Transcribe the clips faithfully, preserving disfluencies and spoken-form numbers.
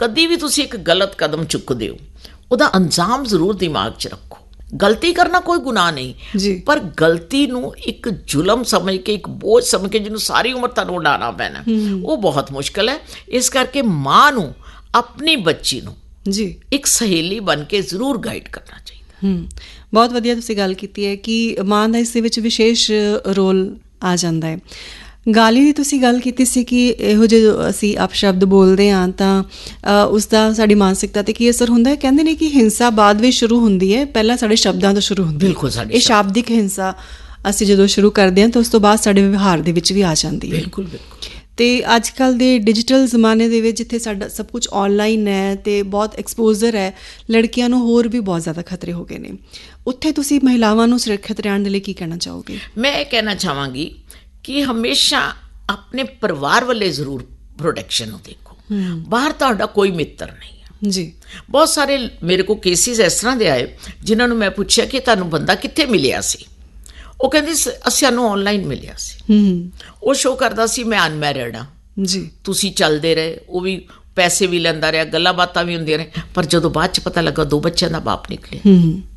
ਕਦੀ ਵੀ ਤੁਸੀਂ ਇੱਕ ਗਲਤ ਕਦਮ ਚੁੱਕਦੇ ਹੋ, ਉਹਦਾ ਅੰਜਾਮ ਜ਼ਰੂਰ ਦਿਮਾਗ 'ਚ ਰੱਖੋ। ਗਲਤੀ ਕਰਨਾ ਕੋਈ ਗੁਨਾਹ ਨਹੀਂ ਜੀ, ਪਰ ਗਲਤੀ ਨੂੰ ਇੱਕ ਜ਼ੁਲਮ ਸਮਝ ਕੇ, ਇੱਕ ਬੋਝ ਸਮਝ ਕੇ ਜਿਹਨੂੰ ਸਾਰੀ ਉਮਰ ਤੁਹਾਨੂੰ ਉਡਾਉਣਾ ਪੈਣਾ, ਉਹ ਬਹੁਤ ਮੁਸ਼ਕਿਲ ਹੈ। ਇਸ ਕਰਕੇ ਮਾਂ ਨੂੰ ਆਪਣੀ ਬੱਚੀ ਨੂੰ ਜੀ ਇੱਕ ਸਹੇਲੀ ਬਣ ਕੇ ਜ਼ਰੂਰ ਗਾਈਡ ਕਰਨਾ ਚਾਹੀਦਾ। ਹੂੰ, ਬਹੁਤ ਵਧੀਆ ਤੁਸੀਂ ਗੱਲ ਕੀਤੀ ਹੈ ਕਿ ਮਾਂ ਦਾ ਇਸ ਦੇ ਵਿੱਚ ਵਿਸ਼ੇਸ਼ ਰੋਲ ਆ ਜਾਂਦਾ ਹੈ। ਗਾਲੀ ਦੀ ਤੁਸੀਂ ਗੱਲ ਕੀਤੀ ਸੀ ਕਿ ਇਹੋ ਜਿਹੇ ਅਸੀਂ ਅਪਸ਼ਬਦ ਬੋਲਦੇ ਹਾਂ ਤਾਂ ਉਸ ਦਾ ਸਾਡੀ ਮਾਨਸਿਕਤਾ 'ਤੇ ਕੀ ਅਸਰ ਹੁੰਦਾ ਹੈ। ਕਹਿੰਦੇ ਨੇ ਕਿ ਹਿੰਸਾ ਬਾਅਦ ਵਿੱਚ ਸ਼ੁਰੂ ਹੁੰਦੀ ਹੈ, ਪਹਿਲਾਂ ਸਾਡੇ ਸ਼ਬਦਾਂ ਤੋਂ ਸ਼ੁਰੂ ਹੁੰਦੀ ਹੈ। ਬਿਲਕੁਲ, ਇਹ ਸ਼ਾਬਦਿਕ ਹਿੰਸਾ ਅਸੀਂ ਜਦੋਂ ਸ਼ੁਰੂ ਕਰਦੇ ਹਾਂ ਤਾਂ ਉਸ ਤੋਂ ਬਾਅਦ ਸਾਡੇ ਵਿਵਹਾਰ ਦੇ ਵਿੱਚ ਵੀ ਆ ਜਾਂਦੀ ਹੈ। ਬਿਲਕੁਲ ਬਿਲਕੁਲ। ਅਤੇ ਅੱਜ ਕੱਲ੍ਹ ਦੇ ਡਿਜੀਟਲ ਜ਼ਮਾਨੇ ਦੇ ਵਿੱਚ ਜਿੱਥੇ ਸਾਡਾ ਸਭ ਕੁਝ ਔਨਲਾਈਨ ਹੈ ਅਤੇ ਬਹੁਤ ਐਕਸਪੋਜ਼ਰ ਹੈ, ਲੜਕੀਆਂ ਨੂੰ ਹੋਰ ਵੀ ਬਹੁਤ ਜ਼ਿਆਦਾ ਖਤਰੇ ਹੋ ਗਏ ਨੇ। ਉੱਥੇ ਤੁਸੀਂ ਮਹਿਲਾਵਾਂ ਨੂੰ ਸੁਰੱਖਿਅਤ ਰਹਿਣ ਦੇ ਲਈ ਕੀ ਕਹਿਣਾ ਚਾਹੋਗੇ? ਮੈਂ ਇਹ ਕਹਿਣਾ ਚਾਹਾਂਗੀ ਕਿ ਹਮੇਸ਼ਾ ਆਪਣੇ ਪਰਿਵਾਰ ਵੱਲੇ ਜ਼ਰੂਰ ਪ੍ਰੋਟੈਕਸ਼ਨ ਨੂੰ ਦੇਖੋ। ਬਾਹਰ ਤੁਹਾਡਾ ਕੋਈ ਮਿੱਤਰ ਨਹੀਂ ਹੈ ਜੀ। ਬਹੁਤ ਸਾਰੇ ਮੇਰੇ ਕੋਲ ਕੇਸਿਸ ਇਸ ਤਰ੍ਹਾਂ ਦੇ ਆਏ ਜਿਨ੍ਹਾਂ ਨੂੰ ਮੈਂ ਪੁੱਛਿਆ ਕਿ ਤੁਹਾਨੂੰ ਬੰਦਾ ਕਿੱਥੇ ਮਿਲਿਆ ਸੀ, ਉਹ ਕਹਿੰਦੀ ਅਸੀਂ ਸਾਨੂੰ ਔਨਲਾਈਨ ਮਿਲਿਆ ਸੀ। ਉਹ ਸ਼ੋਅ ਕਰਦਾ ਸੀ ਮੈਂ ਅਨਮੈਰਿਡ ਹਾਂ ਜੀ, ਤੁਸੀਂ ਚੱਲਦੇ ਰਹੇ, ਉਹ ਵੀ ਪੈਸੇ ਵੀ ਲੈਂਦਾ ਰਿਹਾ, ਗੱਲਾਂ ਬਾਤਾਂ ਵੀ ਹੁੰਦੀਆਂ ਰਹੇ, ਪਰ ਜਦੋਂ ਬਾਅਦ 'ਚ ਪਤਾ ਲੱਗਾ ਦੋ ਬੱਚਿਆਂ ਦਾ ਬਾਪ ਨਿਕਲਿਆ,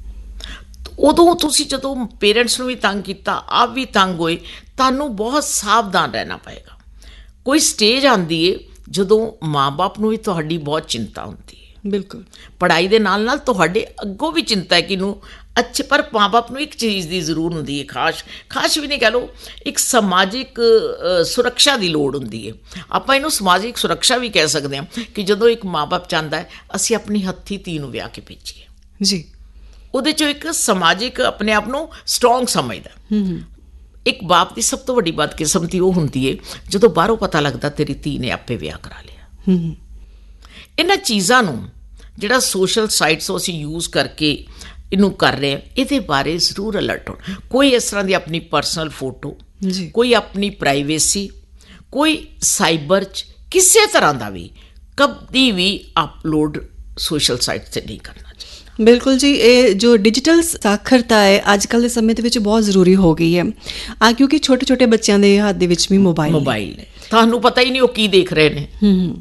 ਉਦੋਂ ਤੁਸੀਂ ਜਦੋਂ ਪੇਰੈਂਟਸ ਨੂੰ ਵੀ ਤੰਗ ਕੀਤਾ, ਆਪ ਵੀ ਤੰਗ ਹੋਏ, ਤੁਹਾਨੂੰ ਬਹੁਤ ਸਾਵਧਾਨ ਰਹਿਣਾ ਪਏਗਾ। ਕੋਈ ਸਟੇਜ ਆਉਂਦੀ ਹੈ ਜਦੋਂ ਮਾਂ ਬਾਪ ਨੂੰ ਵੀ ਤੁਹਾਡੀ ਬਹੁਤ ਚਿੰਤਾ ਹੁੰਦੀ ਹੈ। ਬਿਲਕੁਲ। ਪੜ੍ਹਾਈ ਦੇ ਨਾਲ ਨਾਲ ਤੁਹਾਡੇ ਅੱਗੋਂ ਵੀ ਚਿੰਤਾ ਹੈ ਕਿ ਨੂੰ ਅੱਛੇ, ਪਰ ਮਾਂ ਬਾਪ ਨੂੰ ਇੱਕ ਚੀਜ਼ ਦੀ ਜ਼ਰੂਰ ਹੁੰਦੀ ਹੈ, ਖਾਸ ਖਾਸ ਵੀ ਨਹੀਂ ਕਹਿ ਲਓ, ਇੱਕ ਸਮਾਜਿਕ ਸੁਰੱਖਿਆ ਦੀ ਲੋੜ ਹੁੰਦੀ ਹੈ। ਆਪਾਂ ਇਹਨੂੰ ਸਮਾਜਿਕ ਸੁਰੱਖਿਆ ਵੀ ਕਹਿ ਸਕਦੇ ਹਾਂ ਕਿ ਜਦੋਂ ਇੱਕ ਮਾਂ ਬਾਪ ਚਾਹੁੰਦਾ ਹੈ ਅਸੀਂ ਆਪਣੀ ਹੱਥੀਂ ਧੀ ਨੂੰ ਵਿਆਹ ਕੇ ਭੇਜੀਏ ਜੀ, ਉਹਦੇ 'ਚੋਂ ਇੱਕ ਸਮਾਜਿਕ ਆਪਣੇ ਆਪ ਨੂੰ ਸਟਰੋਂਗ ਸਮਝਦਾ। ਇੱਕ ਬਾਪ ਦੀ ਸਭ ਤੋਂ ਵੱਡੀ ਬਦਕਿਸਮਤੀ ਉਹ ਹੁੰਦੀ ਹੈ ਜਦੋਂ ਬਾਹਰੋਂ ਪਤਾ ਲੱਗਦਾ ਤੇਰੀ ਧੀ ਨੇ ਆਪੇ ਵਿਆਹ ਕਰਾ ਲਿਆ। ਇਹਨਾਂ ਚੀਜ਼ਾਂ ਨੂੰ ਜਿਹੜਾ ਸੋਸ਼ਲ ਸਾਈਟਸ ਤੋਂ ਅਸੀਂ ਯੂਜ਼ ਕਰਕੇ ਇਹਨੂੰ ਕਰ ਰਹੇ ਹਾਂ, ਇਹਦੇ ਬਾਰੇ ਜ਼ਰੂਰ ਅਲਰਟ ਹੋਣ। ਕੋਈ ਇਸ ਤਰ੍ਹਾਂ ਦੀ ਆਪਣੀ ਪਰਸਨਲ ਫੋਟੋ, ਕੋਈ ਆਪਣੀ ਪ੍ਰਾਈਵੇਸੀ, ਕੋਈ ਸਾਈਬਰ 'ਚ ਕਿਸੇ ਤਰ੍ਹਾਂ ਦਾ ਵੀ ਕਦੀ ਵੀ ਅਪਲੋਡ ਸੋਸ਼ਲ ਸਾਈਟ 'ਤੇ ਨਹੀਂ ਕਰਨਾ ਚਾਹੀਦਾ। ਬਿਲਕੁਲ ਜੀ, ਇਹ ਜੋ ਡਿਜੀਟਲ ਸਾਖਰਤਾ ਹੈ ਅੱਜ ਕੱਲ੍ਹ ਦੇ ਸਮੇਂ ਦੇ ਵਿੱਚ ਬਹੁਤ ਜ਼ਰੂਰੀ ਹੋ ਗਈ ਹੈ ਆ, ਕਿਉਂਕਿ ਛੋਟੇ ਛੋਟੇ ਬੱਚਿਆਂ ਦੇ ਹੱਥ ਦੇ ਵਿੱਚ ਵੀ ਮੋਬਾਈਲ ਮੋਬਾਈਲ ਨੇ, ਤੁਹਾਨੂੰ ਪਤਾ ਹੀ ਨਹੀਂ ਉਹ ਕੀ ਦੇਖ ਰਹੇ ਨੇ।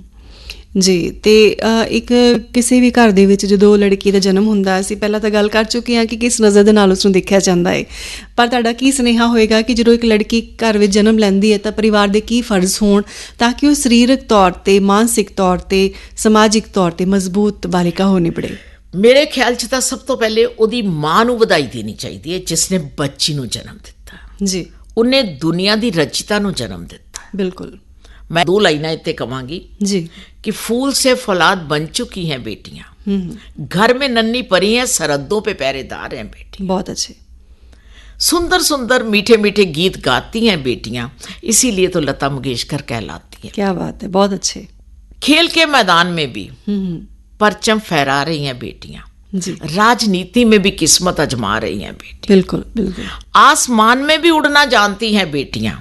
ਜੀ। ਅਤੇ ਇੱਕ ਕਿਸੇ ਵੀ ਘਰ ਦੇ ਵਿੱਚ ਜਦੋਂ ਲੜਕੀ ਦਾ ਜਨਮ ਹੁੰਦਾ, ਅਸੀਂ ਪਹਿਲਾਂ ਤਾਂ ਗੱਲ ਕਰ ਚੁੱਕੇ ਹਾਂ ਕਿ ਕਿਸ ਨਜ਼ਰ ਦੇ ਨਾਲ ਉਸਨੂੰ ਦੇਖਿਆ ਜਾਂਦਾ ਹੈ, ਪਰ ਤੁਹਾਡਾ ਕੀ ਸੁਨੇਹਾ ਹੋਏਗਾ ਕਿ ਜਦੋਂ ਇੱਕ ਲੜਕੀ ਘਰ ਵਿੱਚ ਜਨਮ ਲੈਂਦੀ ਹੈ ਤਾਂ ਪਰਿਵਾਰ ਦੇ ਕੀ ਫਰਜ਼ ਹੋਣ ਤਾਂ ਕਿ ਉਹ ਸਰੀਰਕ ਤੌਰ 'ਤੇ, ਮਾਨਸਿਕ ਤੌਰ 'ਤੇ, ਸਮਾਜਿਕ ਤੌਰ 'ਤੇ ਮਜ਼ਬੂਤ ਬਾਲਿਕਾ ਹੋ ਨਿਬੜੇ? ਮੇਰੇ ਖਿਆਲ 'ਚ ਤਾਂ ਸਭ ਤੋਂ ਪਹਿਲੇ ਉਹਦੀ ਮਾਂ ਨੂੰ ਵਧਾਈ ਦੇਣੀ ਚਾਹੀਦੀ ਹੈ ਜਿਸ ਨੇ ਬੱਚੀ ਨੂੰ ਜਨਮ ਦਿੱਤਾ ਜੀ, ਉਹਨੇ ਦੁਨੀਆ ਦੀ ਰਚਿਤਾ ਨੂੰ ਜਨਮ ਦਿੱਤਾ। ਬਿਲਕੁਲ। मैं दो लाइना इतने कमांगी जी कि फूल से फौलाद बन चुकी हैं बेटियां, घर में नन्ही परी हैं, सरहदों पे पहरेदार हैं बेटी। बहुत अच्छे। सुंदर सुंदर मीठे मीठे गीत गाती हैं बेटियां, इसीलिए तो लता मंगेशकर कहलाती हैं। क्या बात है, बहुत अच्छे। खेल के मैदान में भी परचम फहरा रही हैं बेटियां जी, राजनीति में भी किस्मत अजमा रही हैं बेटियां। बिल्कुल बिल्कुल। आसमान में भी उड़ना जानती हैं बेटियां,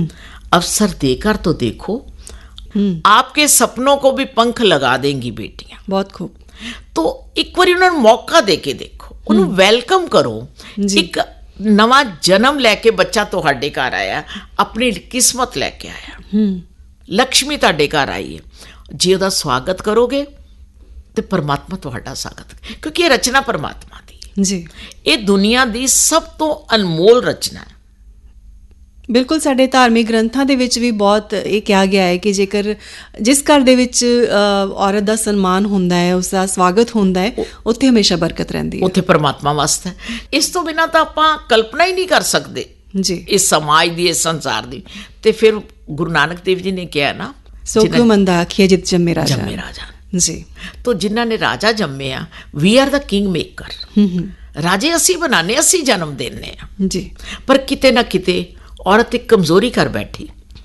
अवसर देकर तो देखो, आपके सपनों को भी पंख लगा देंगी बेटियां। बहुत खूब। तो एक बार उन्होंने मौका दे के देखो, उन्होंने वेलकम करो। एक नवा जन्म लैके बच्चा तुहाडे घर आया, अपनी किस्मत लैके आया, लक्ष्मी तुहाडे घर आई है। जे उहदा स्वागत करोगे तो परमात्मा तुहाडा स्वागत, क्योंकि ये रचना परमात्मा दी जी, ये दुनिया दी सब तो अनमोल रचना है। ਬਿਲਕੁਲ। ਸਾਡੇ ਧਾਰਮਿਕ ਗ੍ਰੰਥਾਂ ਦੇ ਵਿੱਚ ਵੀ ਬਹੁਤ ਇਹ ਕਿਹਾ ਗਿਆ ਹੈ ਕਿ ਜੇਕਰ ਜਿਸ ਘਰ ਦੇ ਵਿੱਚ ਔਰਤ ਦਾ ਸਨਮਾਨ ਹੁੰਦਾ ਹੈ, ਉਸ ਦਾ ਸਵਾਗਤ ਹੁੰਦਾ ਹੈ, ਉੱਥੇ ਹਮੇਸ਼ਾ ਬਰਕਤ ਰਹਿੰਦੀ ਹੈ, ਉੱਥੇ ਪਰਮਾਤਮਾ ਵਾਸਤਾ। ਇਸ ਤੋਂ ਬਿਨਾਂ ਤਾਂ ਆਪਾਂ ਕਲਪਨਾ ਹੀ ਨਹੀਂ ਕਰ ਸਕਦੇ ਜੀ ਇਸ ਸਮਾਜ ਦੀ, ਇਸ ਸੰਸਾਰ ਦੀ। ਤੇ ਫਿਰ ਗੁਰੂ ਨਾਨਕ ਦੇਵ ਜੀ ਨੇ ਕਿਹਾ ਨਾ, ਸੋ ਕਿਉ ਮੰਦਾ ਆਖੀਏ ਜਿਤ ਜੰਮੇ ਰਾਜਾ। ਜੰਮੇ ਰਾਜਾ ਜੀ। ਤੋ ਜਿਨ੍ਹਾਂ ਨੇ ਰਾਜਾ ਜੰਮੇ ਆ, ਵੀ ਆਰ ਦਾ ਕਿੰਗ ਮੇਕਰ। ਰਾਜੇ ਅਸੀਂ ਬਣਾਉਂਦੇ, ਅਸੀਂ ਜਨਮ ਦਿੰਦੇ ਆ ਜੀ, ਪਰ ਕਿਤੇ ਨਾ ਕਿਤੇ ਔਰਤ ਇੱਕ ਕਮਜ਼ੋਰੀ ਕਰ ਬੈਠੀ,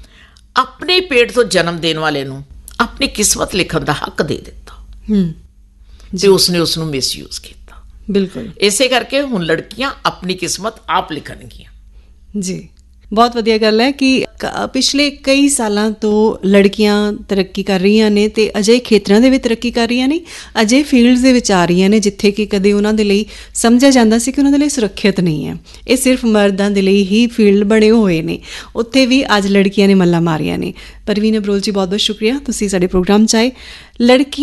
ਆਪਣੇ ਪੇਟ ਤੋਂ ਜਨਮ ਦੇਣ ਵਾਲੇ ਨੂੰ ਆਪਣੀ ਕਿਸਮਤ ਲਿਖਣ ਦਾ ਹੱਕ ਦੇ ਦਿੱਤਾ ਤੇ ਉਸਨੇ ਉਸ ਨੂੰ ਮਿਸਯੂਜ਼ ਕੀਤਾ। ਬਿਲਕੁਲ। ਇਸੇ ਕਰਕੇ ਹੁਣ ਲੜਕੀਆਂ ਆਪਣੀ ਕਿਸਮਤ ਆਪ ਲਿਖਣਗੀਆਂ। ਜੀ, ਬਹੁਤ ਵਧੀਆ ਗੱਲ ਹੈ ਕਿ ਪਿਛਲੇ ਕਈ ਸਾਲਾਂ ਤੋਂ ਲੜਕੀਆਂ ਤਰੱਕੀ ਕਰ ਰਹੀਆਂ ਨੇ ਅਤੇ ਅਜਿਹੇ ਖੇਤਰਾਂ ਦੇ ਵਿੱਚ ਤਰੱਕੀ ਕਰ ਰਹੀਆਂ ਨੇ, ਅਜਿਹੇ ਫੀਲਡਸ ਦੇ ਵਿੱਚ ਆ ਰਹੀਆਂ ਨੇ ਜਿੱਥੇ ਕਿ ਕਦੇ ਉਹਨਾਂ ਦੇ ਲਈ ਸਮਝਿਆ ਜਾਂਦਾ ਸੀ ਕਿ ਉਹਨਾਂ ਦੇ ਲਈ ਸੁਰੱਖਿਅਤ ਨਹੀਂ ਹੈ, ਇਹ ਸਿਰਫ ਮਰਦਾਂ ਦੇ ਲਈ ਹੀ ਫੀਲਡ ਬਣੇ ਹੋਏ ਨੇ, ਉੱਥੇ ਵੀ ਅੱਜ ਲੜਕੀਆਂ ਨੇ ਮੱਲਾਂ ਮਾਰੀਆਂ ਨੇ। ਪਰਵੀਨ ਅਬਰੋਲ ਜੀ, ਬਹੁਤ ਬਹੁਤ ਸ਼ੁਕਰੀਆ, ਤੁਸੀਂ ਸਾਡੇ ਪ੍ਰੋਗਰਾਮ 'ਚ ਆਏ। ਲੜਕੀ